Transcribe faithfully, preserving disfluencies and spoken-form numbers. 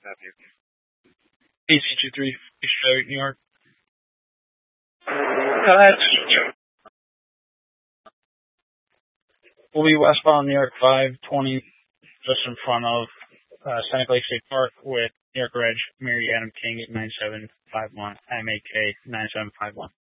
A C two three Straight, New York. Uh, that's We'll be westbound New York five twenty, just in front of uh, Seneca Lake State Park with New York Reg, Mary Adam King at nine seven five one, M A K nine seven five one.